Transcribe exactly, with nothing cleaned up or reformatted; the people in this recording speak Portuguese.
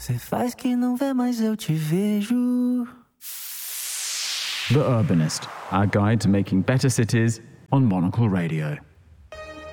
Cê faz que não vê, mas eu te vejo. The Urbanist, our guide to making better cities on Monocle Radio.